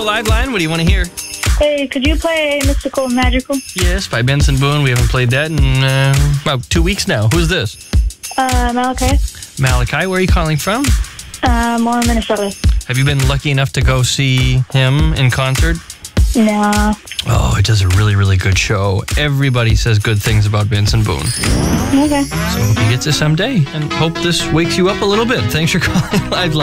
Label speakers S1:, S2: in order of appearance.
S1: Live Line. What do you want to hear?
S2: Hey, could you play Mystical and Magical?
S1: Yes, by Benson Boone. We haven't played that in about 2 weeks now. Who's this?
S2: Malachi.
S1: Malachi, where are you calling from?
S2: More in Minnesota.
S1: Have you been lucky enough to go see him in concert?
S2: No.
S1: Oh, it does a really, really good show. Everybody says good things about Benson Boone.
S2: Okay.
S1: So hope you get to someday, and hope this wakes you up a little bit. Thanks for calling Live Line.